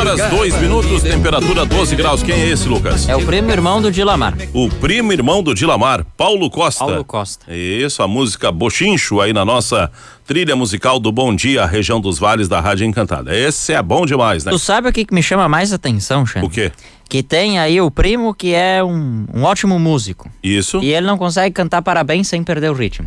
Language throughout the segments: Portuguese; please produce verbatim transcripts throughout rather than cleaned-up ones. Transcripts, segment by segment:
horas, dois minutos, temperatura doze graus. Quem é esse, Lucas? É o primo irmão do Dilamar. O primo irmão do Dilamar, Paulo Costa. Paulo Costa. Isso, a música Bochincho aí na nossa trilha musical do Bom Dia, região dos vales da Rádio Encantada. Esse é bom demais, né? Tu sabe o que, que me chama mais atenção, Xande? O quê? Que tem aí o primo que é um, um ótimo músico. Isso. E ele não consegue cantar parabéns sem perder o ritmo.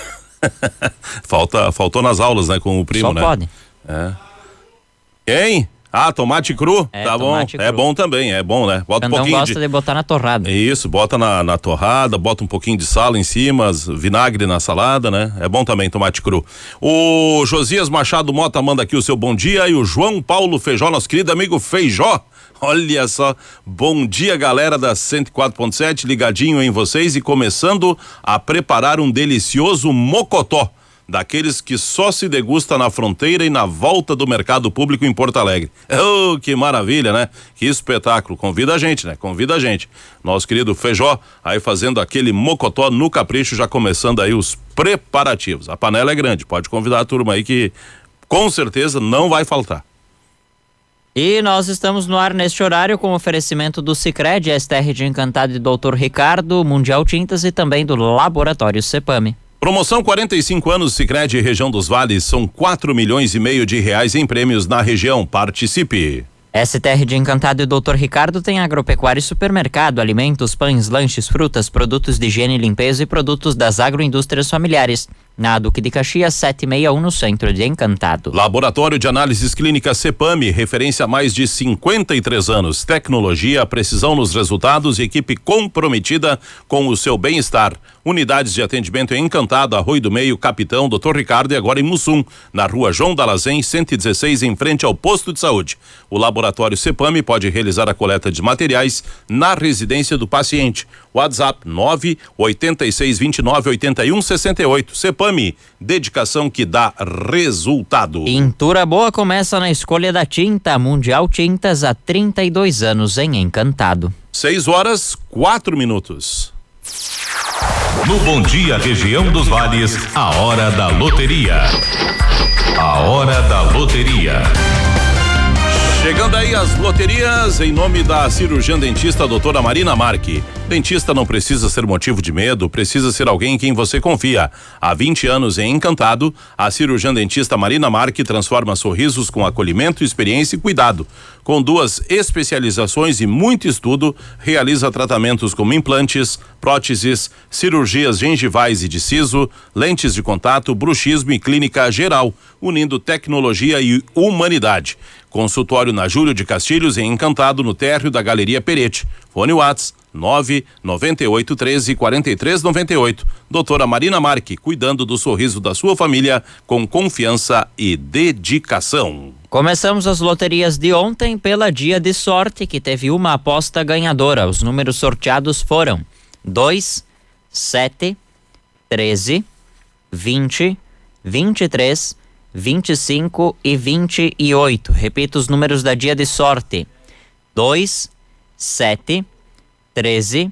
Falta, faltou nas aulas, né, com o primo, Só né? pode. É. Quem? Ah, tomate cru? É, tá bom. tomate É cru. bom também, é bom, né? Bota um Candão pouquinho gosta de... de botar na torrada. Isso, bota na, na torrada, bota um pouquinho de sal em cima, vinagre na salada, né? É bom também tomate cru. O Josias Machado Mota manda aqui o seu bom dia e o João Paulo Feijó, nosso querido amigo Feijó. Olha só, bom dia galera da cento e quatro ponto sete, ligadinho em vocês e começando a preparar um delicioso mocotó, daqueles que só se degusta na fronteira e na volta do mercado público em Porto Alegre. Oh, que maravilha, né? Que espetáculo. Convida a gente, né? Convida a gente. Nosso querido Feijó, aí fazendo aquele mocotó no capricho, já começando aí os preparativos. A panela é grande, pode convidar a turma aí que com certeza não vai faltar. E nós estamos no ar neste horário com oferecimento do Sicredi, S T R de Encantado e doutor Ricardo, Mundial Tintas e também do Laboratório Cepame. Promoção quarenta e cinco anos Sicredi região dos vales, são quatro milhões e meio de reais em prêmios na região. Participe. S T R de Encantado e doutor Ricardo tem agropecuária e supermercado, alimentos, pães, lanches, frutas, produtos de higiene e limpeza e produtos das agroindústrias familiares. Na Duque de Caxias, setecentos e sessenta e um, no centro de Encantado. Laboratório de Análises Clínicas Cepame, referência há mais de cinquenta e três anos. Tecnologia, precisão nos resultados e equipe comprometida com o seu bem-estar. Unidades de atendimento em Encantado, Arroio do Meio, Capitão, doutor Ricardo e agora em Mussum, na rua João Dalazen, cento e dezesseis, em frente ao posto de saúde. O Laboratório Cepame pode realizar a coleta de materiais na residência do paciente. WhatsApp nove oito seis dois nove oito um seis oito. Cepame, dedicação que dá resultado. Pintura boa começa na escolha da tinta. Mundial Tintas há trinta e dois anos em Encantado. seis horas, quatro minutos. No Bom Dia Região dos Vales, a hora da loteria. A hora da loteria. Chegando aí as loterias, em nome da cirurgiã dentista doutora Marina Marque. Dentista não precisa ser motivo de medo, precisa ser alguém em quem você confia. Há vinte anos em Encantado, a cirurgiã dentista Marina Marque transforma sorrisos com acolhimento, experiência e cuidado. Com duas especializações e muito estudo, realiza tratamentos como implantes, próteses, cirurgias gengivais e de siso, lentes de contato, bruxismo e clínica geral, unindo tecnologia e humanidade. Consultório na Júlio de Castilhos, em Encantado, no térreo da Galeria Perete. Fone Whats nove nove oito um três quatro três nove oito. Doutora Marina Marque, cuidando do sorriso da sua família com confiança e dedicação. Começamos as loterias de ontem pela Dia de Sorte, que teve uma aposta ganhadora. Os números sorteados foram dois, sete, treze, vinte, vinte e três, vinte e cinco e vinte e oito. Repito os números da Dia de Sorte: dois, sete, treze,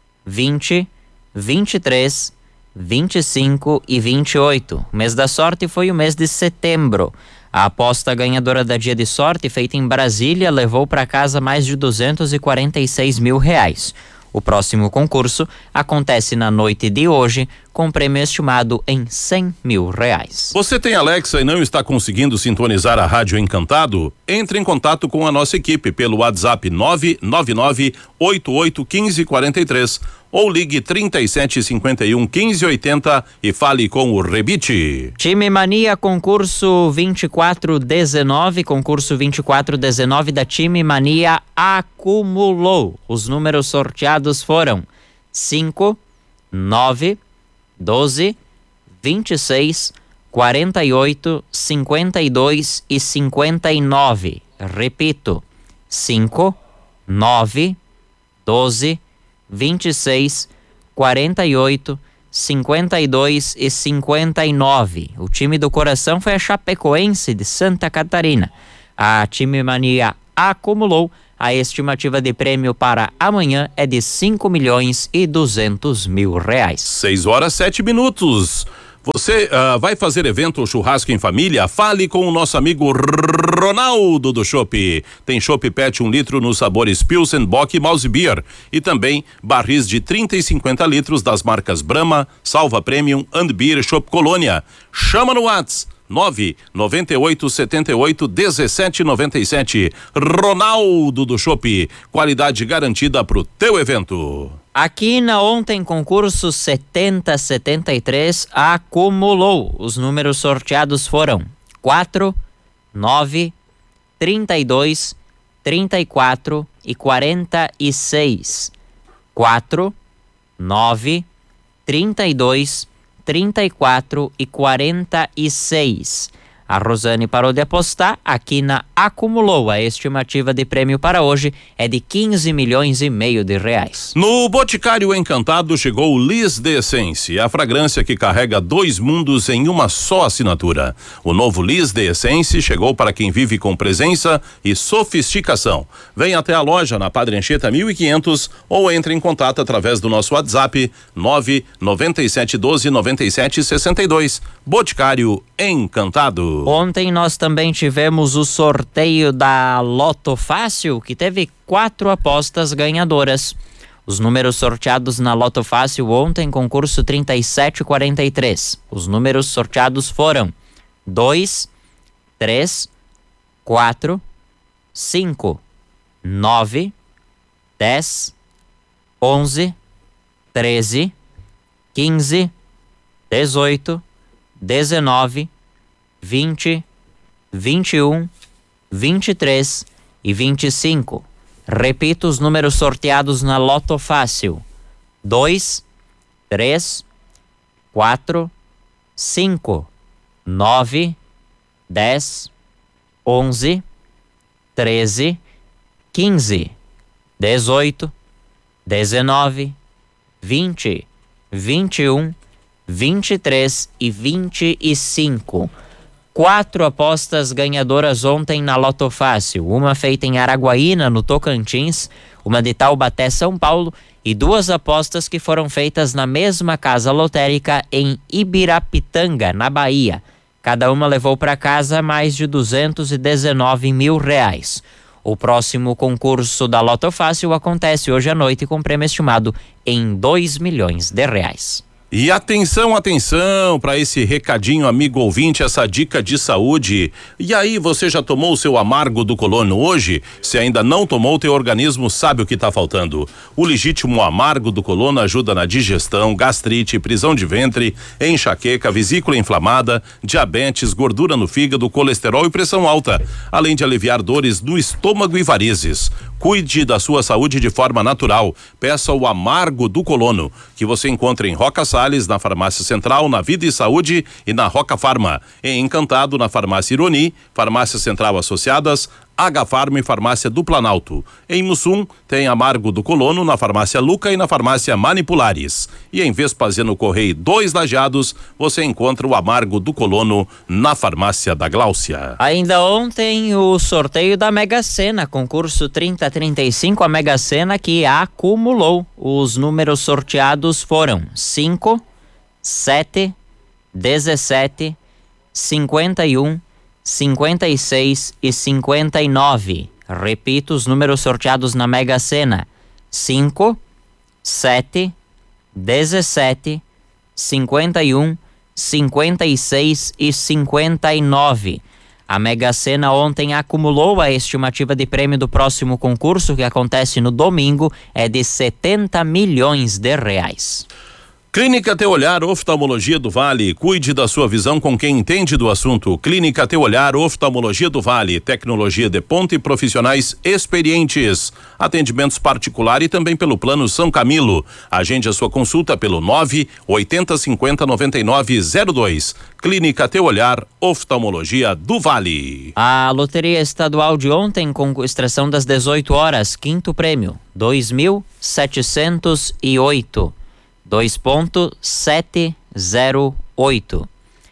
vinte, vinte e três, vinte e cinco e vinte e oito. O mês da sorte foi o mês de setembro. A aposta ganhadora da Dia de Sorte, feita em Brasília, levou para casa mais de duzentos e quarenta e seis mil reais. O próximo concurso acontece na noite de hoje, com prêmio estimado em cem mil reais. Você tem Alexa e não está conseguindo sintonizar a Rádio Encantado? Entre em contato com a nossa equipe pelo WhatsApp nove nove nove oito oito um cinco quatro três ou ligue trinta e sete cinquenta e um quinze oitenta e fale com o Rebite. Time Mania concurso vinte e quatro dezenove, concurso vinte e quatro dezenove da Time Mania acumulou. Os números sorteados foram cinco, nove, doze, vinte e seis, quarenta e oito, cinquenta e dois e cinquenta e nove. Repito: cinco, nove, doze, vinte e seis, quarenta e oito, cinquenta e dois e cinquenta e nove. O time do coração foi a Chapecoense de Santa Catarina. A Time Mania acumulou. A estimativa de prêmio para amanhã é de cinco milhões e duzentos mil reais. seis horas, sete minutos. Você uh, vai fazer evento ou churrasco em família? Fale com o nosso amigo Ronaldo do Chopp. Tem Chopp Pet um litro nos sabores Pilsen, Bock e Mouse Beer. E também barris de trinta e cinquenta litros das marcas Brahma, Salva Premium, and Beer, Chopp Colônia. Chama no WhatsApp nove nove oito sete oito um sete nove sete. Ronaldo do Chopp, qualidade garantida pro teu evento. Aqui na ontem concurso setenta setenta e três acumulou. Os números sorteados foram quatro, nove, trinta e dois, trinta e quatro e quarenta e seis. quatro, nove, trinta e dois, trinta e quatro e quarenta e seis. A Rosane parou de apostar, aqui na acumulou. A estimativa de prêmio para hoje é de quinze milhões e meio de reais. No Boticário Encantado chegou o Liz de Essence, a fragrância que carrega dois mundos em uma só assinatura. O novo Liz de Essence chegou para quem vive com presença e sofisticação. Venha até a loja na Padre Anchieta mil e quinhentos ou entre em contato através do nosso WhatsApp nove nove sete um dois nove sete seis dois. Boticário Encantado. Ontem nós também tivemos o sorteio da Loto Fácil, que teve quatro apostas ganhadoras. Os números sorteados na Loto Fácil ontem, concurso trinta e sete quarenta e três. Os números sorteados foram dois, três, quatro, cinco, nove, dez, onze, treze, quinze, dezoito, dezenove, vinte, vinte e um, vinte e três e vinte e cinco. Repito os números sorteados na Loto Fácil: dois, três, quatro, cinco, nove, dez, onze, treze, quinze, dezoito, dezenove, vinte, vinte e um, vinte e três e vinte e cinco. Quatro apostas ganhadoras ontem na Loto Fácil, uma feita em Araguaína, no Tocantins, uma de Taubaté, São Paulo, e duas apostas que foram feitas na mesma casa lotérica em Ibirapitanga, na Bahia. Cada uma levou para casa mais de duzentos e dezenove mil reais. O próximo concurso da Loto Fácil acontece hoje à noite com prêmio estimado em dois milhões de reais. E atenção, atenção para esse recadinho, amigo ouvinte, essa dica de saúde. E aí, você já tomou o seu amargo do colono hoje? Se ainda não tomou, teu organismo sabe o que está faltando. O legítimo amargo do colono ajuda na digestão, gastrite, prisão de ventre, enxaqueca, vesícula inflamada, diabetes, gordura no fígado, colesterol e pressão alta, além de aliviar dores no estômago e varizes. Cuide da sua saúde de forma natural. Peça o amargo do colono, que você encontra em Roca Salles, na Farmácia Central, na Vida e Saúde e na Roca Farma. Em Encantado, na Farmácia Ironi, Farmácia Central Associadas, H-Farma e Farmácia do Planalto. Em Mussum, tem amargo do colono na Farmácia Luca e na Farmácia Manipulares. E em Vespasiano Correia dois Lajeados, você encontra o amargo do colono na Farmácia da Gláucia. Ainda ontem o sorteio da Mega Sena, concurso trinta trinta e cinco, a Mega Sena que acumulou. Os números sorteados foram cinco, sete, dezessete, cinquenta e um, cinquenta e seis e cinquenta e nove. Repito os números sorteados na Mega Sena: cinco, sete, dezessete, cinquenta e um, cinquenta e seis e cinquenta e nove. A Mega Sena ontem acumulou. A estimativa de prêmio do próximo concurso, que acontece no domingo, é de setenta milhões de reais. Clínica Teu Olhar, Oftalmologia do Vale. Cuide da sua visão com quem entende do assunto. Clínica Teu Olhar, Oftalmologia do Vale. Tecnologia de ponta e profissionais experientes. Atendimentos particular e também pelo Plano São Camilo. Agende a sua consulta pelo nove oitenta cinquenta noventa e nove zero dois. Clínica Teu Olhar, Oftalmologia do Vale. A loteria estadual de ontem, com extração das dezoito horas, quinto prêmio, dois mil setecentos e oito. dois ponto sete zero oito.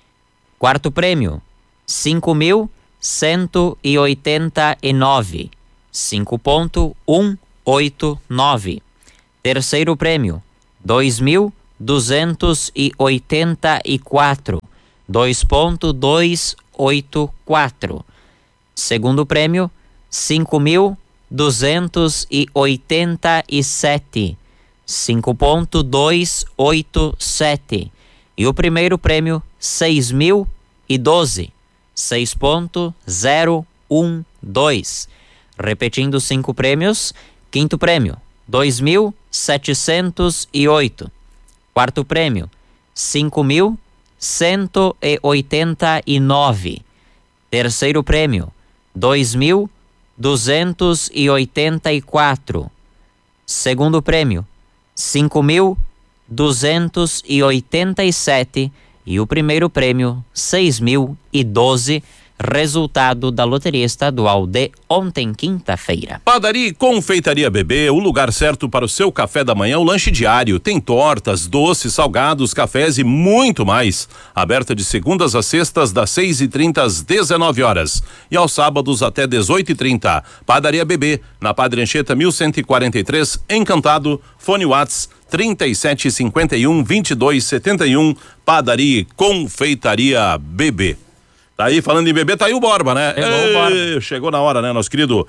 Quarto prêmio, cinco mil cento e oitenta e nove, cinco ponto cento e oitenta e nove. Terceiro prêmio, dois mil duzentos e oitenta e quatro, dois ponto duzentos e oitenta e quatro. Segundo prêmio, cinco mil duzentos e oitenta e sete, cinco ponto duzentos e oitenta e sete. E o primeiro prêmio, seis mil e doze, seis ponto zero um dois. Repetindo cinco prêmios, quinto prêmio, dois mil setecentos e oito. Quarto prêmio, cinco mil cento e oitenta e nove. Terceiro prêmio, dois mil duzentos e oitenta e quatro. Segundo prêmio, cinco mil duzentos e oitenta e sete. E o primeiro prêmio, seis mil e doze. Resultado da loteria estadual de ontem, quinta-feira. Padaria e Confeitaria Bebê, o lugar certo para o seu café da manhã, o lanche diário. Tem tortas, doces, salgados, cafés e muito mais. Aberta de segundas a sextas, das seis e trinta às dezenove horas. E aos sábados até dezoito e trinta. Padaria Bebê, na Padre Anchieta mil cento e quarenta e três, Encantado. Fone Whats trinta e sete cinquenta e um, vinte e dois setenta e um. Padaria e Confeitaria Bebê. Tá aí, falando em bebê, tá aí o Borba, né? Chegou o Borba. Chegou na hora, né, nosso querido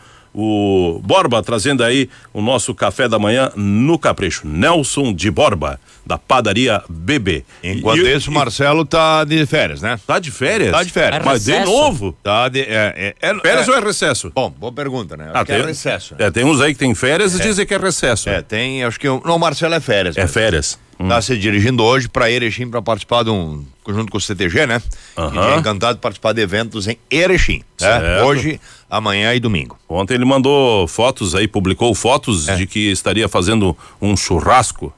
o Borba, trazendo aí o nosso café da manhã no Capricho. Nelson de Borba, da Padaria Bebê. Enquanto e, isso, o Marcelo tá de férias, né? Tá de férias? Tá de férias. É Mas de recesso? novo? Tá de, é, é, é, Férias é, ou é recesso? Bom, boa pergunta, né? Acho Ah, que tem, é recesso. Né? É, tem uns aí que tem férias e dizem que é recesso. É, tem, acho que, o- não, o Marcelo é férias. É mesmo. férias. Hum. Tá se dirigindo hoje para Erechim para participar de um, junto com o C T G, né? Aham. E é encantado de participar de eventos em Erechim, né? Certo. Hoje, amanhã e domingo. Ontem ele mandou fotos aí, publicou fotos É. de que estaria fazendo um churrasco.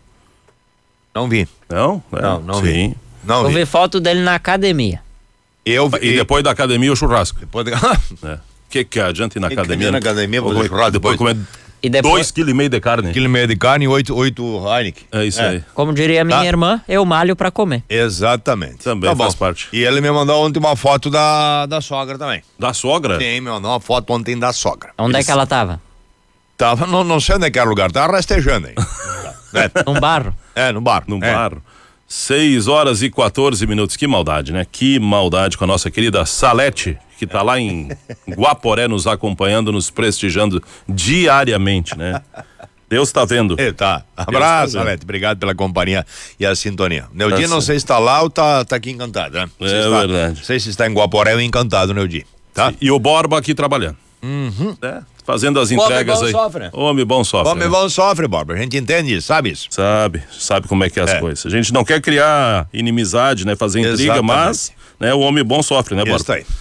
Não vi. Não? É, Não, não sim. vi. Não Eu vi. vi foto dele na academia. Eu vi. E depois da academia o churrasco. depois de... O que que adianta ir na Que que academia? adianta na academia, Vou fazer comer- churrasco depois depois? comer E depois, dois quilos e meio de carne. quilo e meio de carne e oito, oito Heineken. É isso aí. como diria minha Tá. irmã, eu malho pra comer. Exatamente. Também Tá bom. faz parte. E ele me mandou ontem uma foto da, da sogra também. Da sogra? Sim, me mandou uma foto ontem da sogra. Onde é que ela tava? Tava, não, não sei onde é que era o lugar, tava rastejando aí. é, Num barro. é, no bar. No é. bar. seis horas e quatorze minutos. Que maldade, né? Que maldade com a nossa querida Salete, que tá lá em Guaporé nos acompanhando, nos prestigiando diariamente, né? Deus tá vendo. É, tá. Deus Abraço, tá vendo. Alete. Obrigado pela companhia e a sintonia. Neudi, Tá não certo. sei se está lá ou tá, tá aqui encantado, né? Não sei É se tá- verdade. Não sei se está em Guaporé ou encantado, Neudi. Tá? E o Borba aqui trabalhando. É, fazendo as Homem entregas bom aí. sofre, né? Homem bom sofre. Homem né? bom sofre, Bárbara. A gente entende isso, sabe isso? Sabe, sabe como é que é as É. coisas. A gente não quer criar inimizade, né? Fazer intriga, Exatamente. mas né, o homem bom sofre, né, Isso Borba? aí.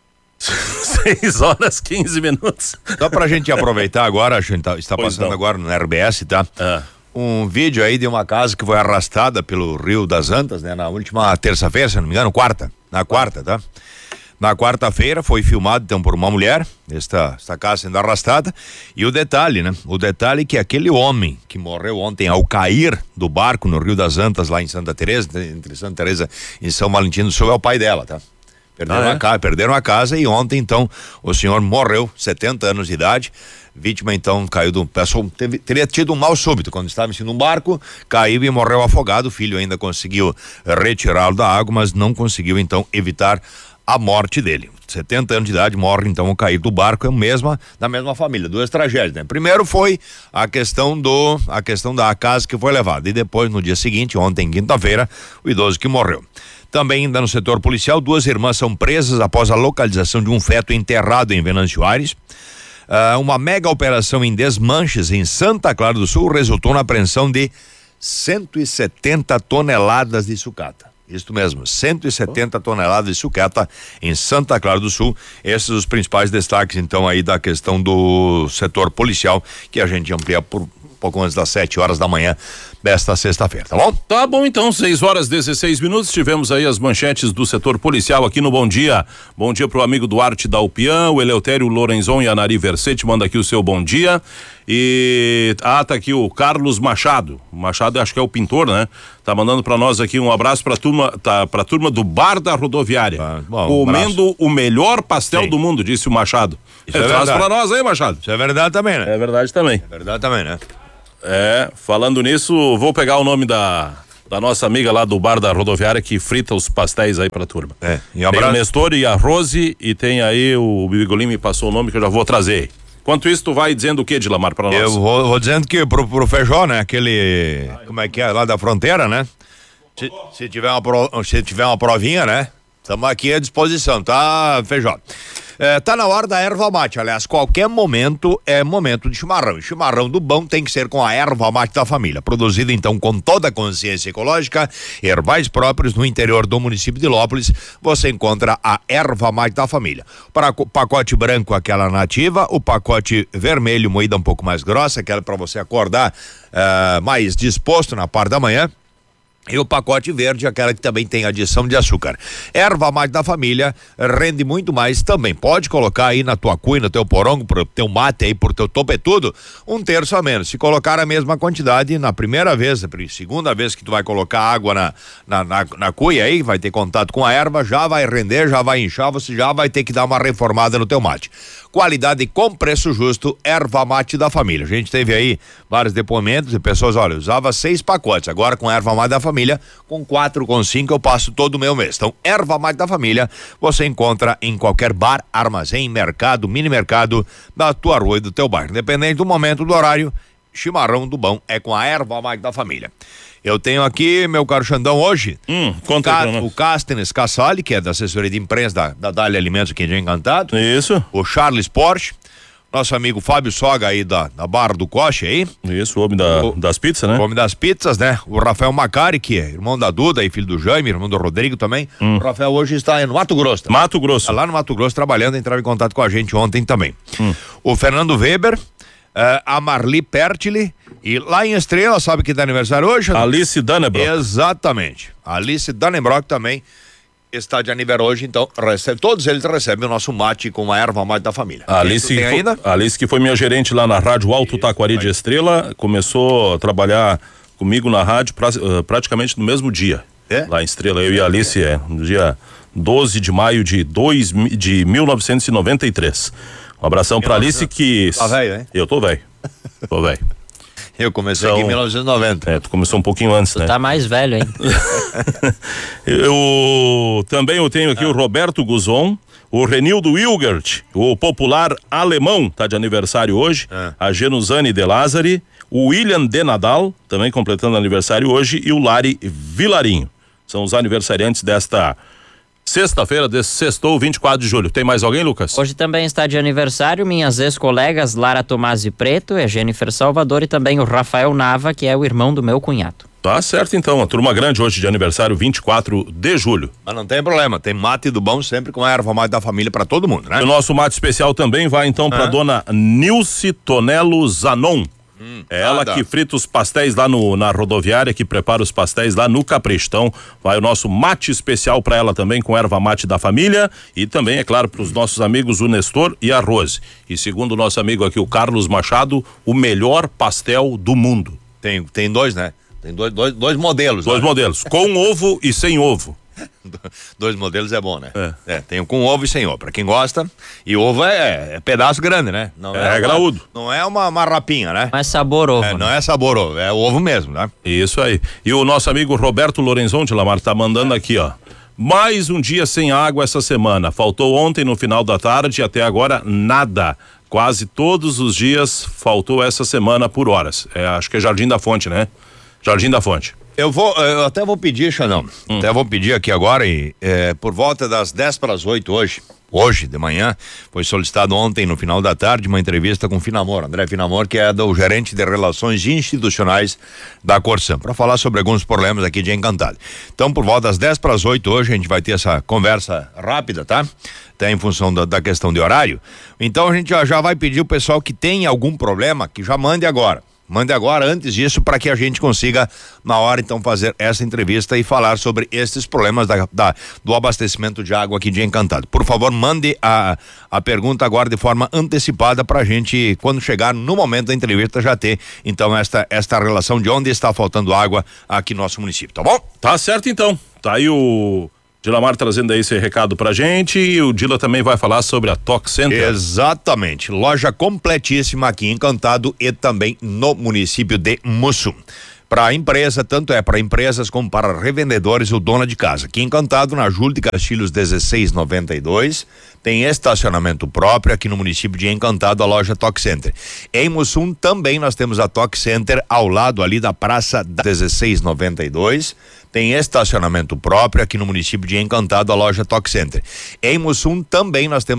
seis horas, quinze minutos. Só pra gente aproveitar agora, a gente tá- está Pois passando não. agora no R B S, tá? É. Um vídeo aí de uma casa que foi arrastada pelo Rio das Antas, né? Na última terça-feira, se não me engano, quarta. Na quarta, tá? Na quarta-feira foi filmado, então, por uma mulher, esta, esta casa sendo arrastada. E o detalhe, né? O detalhe é que aquele homem que morreu ontem ao cair do barco no Rio das Antas, lá em Santa Teresa, entre Santa Teresa e São Valentim do Sul, é o pai dela, tá? Perderam, Ah, é? a casa, perderam a casa e ontem, então, o senhor morreu, setenta anos de idade. Vítima, então, caiu do. Passou, teve, teria tido um mal súbito quando estava em cima de um barco, caiu e morreu afogado. O filho ainda conseguiu retirá-lo da água, mas não conseguiu, então, evitar a morte dele. setenta anos de idade, morre, então, ao cair do barco, é o mesma, da mesma família. Duas tragédias, né? Primeiro foi a questão do. a questão da casa que foi levada. E depois, no dia seguinte, ontem, quinta-feira, o idoso que morreu. Também ainda no setor policial, duas irmãs são presas após a localização de um feto enterrado em Venâncio Aires. Ah, uma mega operação em Desmanches, em Santa Clara do Sul, resultou na apreensão de cento e setenta toneladas de sucata. Isso mesmo, cento e setenta toneladas de sucata em Santa Clara do Sul. Esses os principais destaques, então, aí da questão do setor policial, que a gente amplia por pouco antes das sete horas da manhã desta sexta-feira, tá bom? Tá bom, então, seis horas e dezesseis minutos. Tivemos aí as manchetes do setor policial aqui no Bom Dia. Bom dia pro amigo Duarte da Upiã, o Eleutério Lorenzon e a Nari Versete manda aqui o seu bom dia. E ah, tá aqui o Carlos Machado. O Machado acho que é o pintor, né? Tá mandando pra nós aqui um abraço pra turma, tá, pra turma do Bar da Rodoviária. Ah, bom, um comendo o melhor pastel Sim. do mundo, disse o Machado. Isso é Traz verdade. pra nós aí, Machado. Isso é verdade também, né? É verdade também. É verdade também, né? É, falando nisso, vou pegar o nome da Da nossa amiga lá do bar da rodoviária que frita os pastéis aí pra turma. É, e tem o Nestor e a Rose e tem aí o Bigolim me passou o nome que eu já vou trazer. Enquanto isso, tu vai dizendo o que, Dilamar, pra nós? Eu vou, vou dizendo que pro, pro Feijó, né? Aquele, como é que é, lá da fronteira, né? Se, se, tiver uma pro, se tiver uma provinha, né? Estamos aqui à disposição, tá, Feijó? É, tá na hora da erva mate, aliás, qualquer momento é momento de chimarrão. E chimarrão do bom tem que ser com a erva mate da família, produzida então com toda a consciência ecológica, herbais próprios no interior do município de Lópolis, você encontra a erva mate da família. Para o pacote branco, aquela nativa, o pacote vermelho, moída um pouco mais grossa, aquela para você acordar uh, mais disposto na parte da manhã. E o pacote verde, aquela que também tem adição de açúcar. Erva mate da família rende muito mais também. Pode colocar aí na tua cuia, no teu porongo, pro teu mate aí, pro teu topetudo, um terço a menos. Se colocar a mesma quantidade na primeira vez, na segunda vez que tu vai colocar água na, na, na, na cuia aí, vai ter contato com a erva, já vai render, já vai inchar, você já vai ter que dar uma reformada no teu mate. Qualidade com preço justo, erva mate da família. A gente teve aí vários depoimentos de pessoas, olha, eu usava seis pacotes, agora com erva mate da família, com quatro, com cinco eu passo todo o meu mês. Então, erva mate da família, você encontra em qualquer bar, armazém, mercado, mini mercado da tua rua e do teu bairro. Independente do momento, do horário, chimarrão do bom é com a erva mate da família. Eu tenho aqui, meu caro Xandão, hoje, hum, conta Ca- aí, o Castenes Cassali, que é da assessoria de imprensa da, da Dália Alimentos aqui de Encantado. Isso. O Charles Porsche, nosso amigo Fábio Soga aí da, da Barra do Coche aí. Isso, o homem da, o, das pizzas, né? O homem das pizzas, né? O Rafael Macari, que é irmão da Duda e filho do Jaime, irmão do Rodrigo também. Hum. O Rafael hoje está no Mato Grosso. Também. Mato Grosso. Está lá no Mato Grosso trabalhando, entrava em contato com a gente ontem também. Hum. O Fernando Weber, Uh, a Marli Pertili, e lá em Estrela, sabe que tá aniversário hoje? Alice Dannebrock. Exatamente. Alice Dannebrock também está de aniversário hoje, então recebe, todos eles recebem o nosso mate com a erva mate da família. A Alice, tem foi, ainda? Alice que foi minha gerente lá na Rádio Alto Isso, Taquari vai. de Estrela, começou a trabalhar comigo na rádio pra, uh, praticamente no mesmo dia. É? Lá em Estrela, eu e a Alice, é, no dia doze de maio de, dois, de mil novecentos e noventa e três. Um abração pra Alice que... Tá velho, hein? Eu tô velho. Tô velho. Eu comecei então, aqui em mil novecentos e noventa. É, tu começou um pouquinho antes, tu né? tá mais velho, hein? eu também eu tenho aqui ah. o Roberto Guzon, o Renildo Wilgert, o popular alemão, tá de aniversário hoje, ah. a Genuzane De Lázari, o William De Nadal, também completando aniversário hoje, e o Lari Vilarinho. São os aniversariantes desta sexta-feira, desse sextou, vinte e quatro de julho. Tem mais alguém, Lucas? Hoje também está de aniversário minhas ex-colegas Lara Tomasi Preto, a Jennifer Salvador e também o Rafael Nava, que é o irmão do meu cunhado. Tá certo então, a turma grande hoje de aniversário, vinte e quatro de julho. Mas não tem problema, tem mate do bom sempre com a erva mate da família para todo mundo, né? O nosso mate especial também vai então ah. para dona Nilce Tonello Zanon. Hum, é ela nada. que frita os pastéis lá no, na rodoviária, que prepara os pastéis lá no Caprestão. Vai o nosso mate especial para ela também, com erva mate da família. E também, é claro, para os nossos amigos o Nestor e a Rose. E segundo o nosso amigo aqui, o Carlos Machado, o melhor pastel do mundo. Tem, tem dois, né? Tem dois, dois, dois modelos. Dois né? modelos, com ovo e sem ovo. Dois modelos é bom, né? É. é tem um com ovo e sem ovo, pra quem gosta. E ovo é, é pedaço grande, né? Não é, é graúdo. Não é uma, uma rapinha, né? Não é sabor ovo. É, né? Não é sabor ovo, é ovo mesmo, né? Isso aí. E o nosso amigo Roberto Lorenzon de Lamar tá mandando aqui, ó. Mais um dia sem água essa semana. Faltou ontem no final da tarde, até agora nada. Quase todos os dias faltou essa semana por horas. É, acho que é Jardim da Fonte, né? Jardim da Fonte. Eu vou, eu até vou pedir, Xandão, hum. até vou pedir aqui agora e é, por volta das dez para as oito hoje, hoje de manhã, foi solicitado ontem no final da tarde uma entrevista com o Finamor, André Finamor, que é do gerente de relações institucionais da Corsã, para falar sobre alguns problemas aqui de Encantado. Então, por volta das dez para as oito hoje, a gente vai ter essa conversa rápida, tá? Até em função da, da questão de horário. Então, a gente já, já vai pedir o pessoal que tem algum problema, que já mande agora. Mande agora, antes disso, para que a gente consiga, na hora, então, fazer essa entrevista e falar sobre esses problemas da, da, do abastecimento de água aqui de Encantado. Por favor, mande a, a pergunta agora de forma antecipada para a gente, quando chegar no momento da entrevista, já ter, então, esta, esta relação de onde está faltando água aqui no nosso município, tá bom? Tá certo, então. Tá aí o Dilamar trazendo aí esse recado pra gente, e o Dila também vai falar sobre a Tox Center. Exatamente, loja completíssima aqui em Encantado e também no município de Mussum. Para empresa, tanto é para empresas como para revendedores ou dona de casa. Aqui em Encantado, na Júlio de Castilhos dezesseis noventa e dois, tem estacionamento próprio aqui no município de Encantado, a loja Toque Center. Em Mussum também nós temos a Toque Center ao lado ali da Praça da dezesseis noventa e dois. Tem estacionamento próprio aqui no município de Encantado, a loja Toque Center. Em Mussum também nós temos